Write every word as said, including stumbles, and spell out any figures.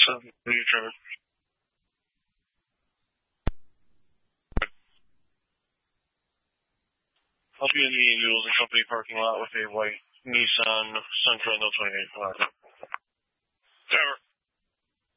So, what are you driving? I'll be in the Mules and Company parking lot with a white Nissan Sentra no twenty-eight.